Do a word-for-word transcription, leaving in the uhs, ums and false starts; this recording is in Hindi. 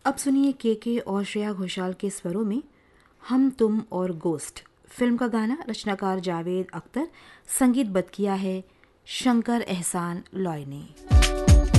अब सुनिए के के और श्रेया घोषाल के स्वरों में हम तुम और गोस्ट फिल्म का गाना। रचनाकार जावेद अख्तर, संगीतबद्ध किया है शंकर एहसान लॉय ने।